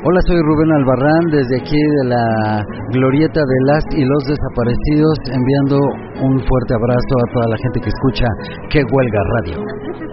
Hola, soy Rubén Albarrán, desde aquí de la glorieta de las y los desaparecidos, enviando un fuerte abrazo a toda la gente que escucha Que Huelga Radio.